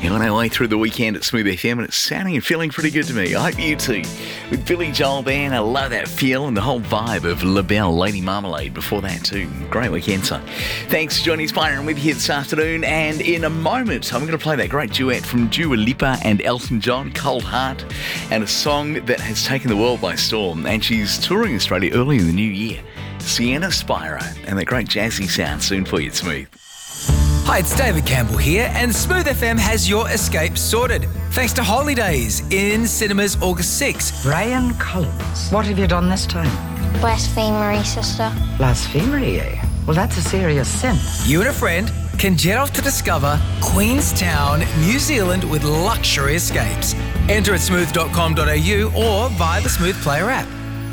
On our way through the weekend at Smooth FM, and it's sounding and feeling pretty good to me. I hope you too. With Billy Joel Band, I love that feel and the whole vibe of LaBelle, Lady Marmalade before that too. Great weekend, son. Thanks for joining us, Spider. I'm with you here this afternoon, and in a moment, I'm going to play that great duet from Dua Lipa and Elton John, Cold Heart, and a song that has taken the world by storm, and she's touring Australia early in the new year. Sienna Spiro, and that great jazzy sound soon for you at Smooth. Hi, it's David Campbell here, and Smooth FM has your escape sorted. Thanks to Holidays in cinemas August 6. Brian Collins, what have you done this time? Blasphemery, sister. Blasphemy, eh? Well, that's a serious sin. You and a friend can jet off to discover Queenstown, New Zealand with luxury escapes. Enter at smooth.com.au or via the Smooth Player app.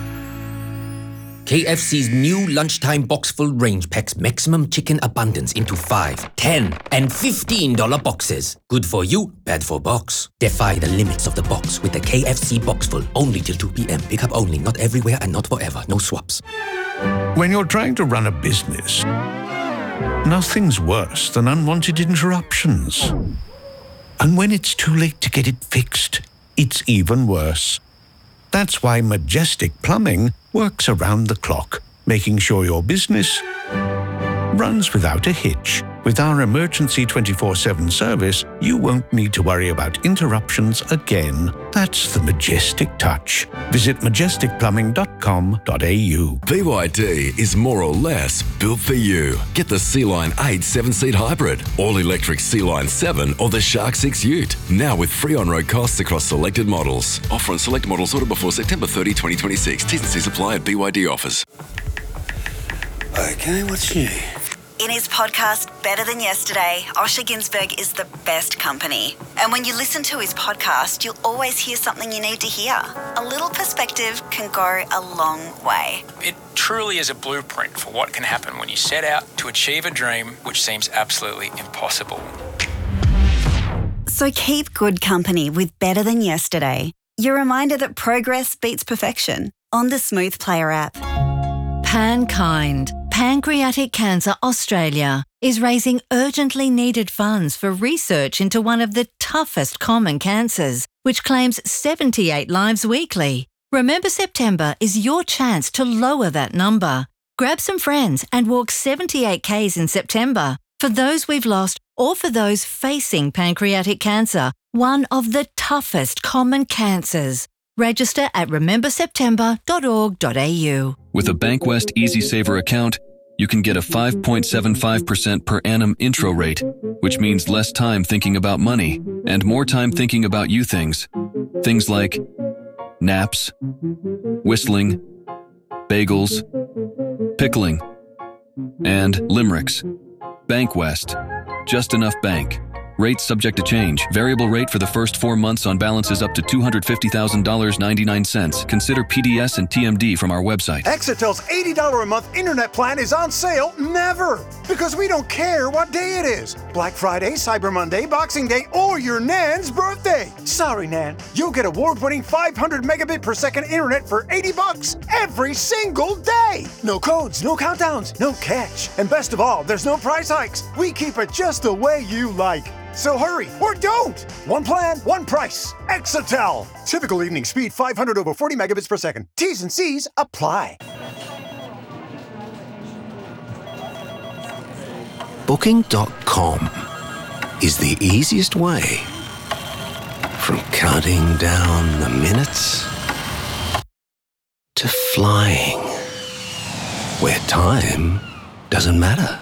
KFC's new lunchtime box-full range packs maximum chicken abundance into $5, $10, and $15 boxes. Good for you, bad for box. Defy the limits of the box with the KFC Boxful. Only till 2 p.m. Pick up only, not everywhere and not forever. No swaps. When you're trying to run a business, nothing's worse than unwanted interruptions. And when it's too late to get it fixed, it's even worse. That's why Majestic Plumbing works around the clock, making sure your business runs without a hitch. With our emergency 24/7 service, you won't need to worry about interruptions again. That's the Majestic touch. Visit majesticplumbing.com.au. BYD is more or less built for you. Get the Sea-Line 8 7-seat hybrid, all-electric Sea-Line 7 or the Shark 6 Ute. Now with free on-road costs across selected models. Offer on select models ordered before September 30, 2026. T's and C's apply at BYD offers. Okay, what's new? In his podcast, Better Than Yesterday, Osher Günsberg is the best company. And when you listen to his podcast, you'll always hear something you need to hear. A little perspective can go a long way. It truly is a blueprint for what can happen when you set out to achieve a dream which seems absolutely impossible. So keep good company with Better Than Yesterday. Your reminder that progress beats perfection on the Smooth Player app. Pankind, Pancreatic Cancer Australia, is raising urgently needed funds for research into one of the toughest common cancers, which claims 78 lives weekly. Remember September is your chance to lower that number. Grab some friends and walk 78 Ks in September for those we've lost or for those facing pancreatic cancer, one of the toughest common cancers. Register at rememberseptember.org.au. With a Bankwest EasySaver account, you can get a 5.75% per annum intro rate, which means less time thinking about money and more time thinking about you things. Things like naps, whistling, bagels, pickling, and limericks. Bankwest. Just enough bank. Rates subject to change. Variable rate for the first 4 months on balances up to $250,000.99. Consider PDS and TMD from our website. Exitel's $80 a month internet plan is on sale never, because we don't care what day it is. Black Friday, Cyber Monday, Boxing Day, or your Nan's birthday. Sorry, Nan. You'll get award-winning 500 megabit per second internet for $80 every single day. No codes, no countdowns, no catch. And best of all, there's no price hikes. We keep it just the way you like. So hurry, or don't! One plan, one price. Exitel. Typical evening speed 500 over 40 megabits per second. T's and C's apply. Booking.com is the easiest way from counting down the minutes to flying, where time doesn't matter.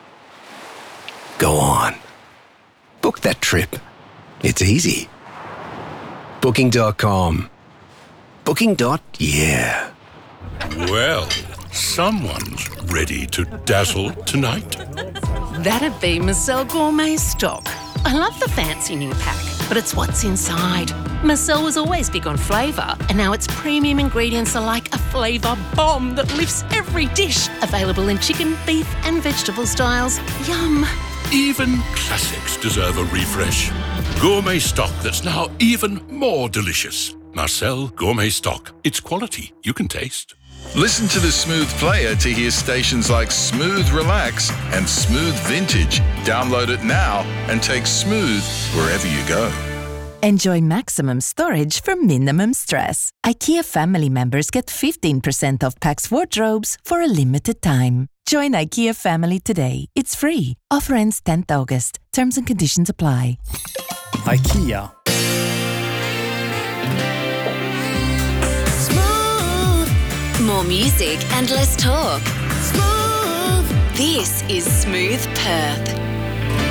Go on. Book that trip. It's easy. Booking.com. Booking.yeah. Well, someone's ready to dazzle tonight. That'd be Marcel Gourmet Stock. I love the fancy new pack, but it's what's inside. Marcel was always big on flavour, and now its premium ingredients are like a flavour bomb that lifts every dish. Available in chicken, beef and vegetable styles. Yum. Even classics deserve a refresh. Gourmet stock that's now even more delicious. Marcel Gourmet Stock. It's quality you can taste. Listen to the Smooth Player to hear stations like Smooth Relax and Smooth Vintage. Download it now and take Smooth wherever you go. Enjoy maximum storage for minimum stress. IKEA family members get 15% off Pax wardrobes for a limited time. Join IKEA family today. It's free. Offer ends 10th August. Terms and conditions apply. IKEA. More music and less talk. Smooth. This is Smooth Perth.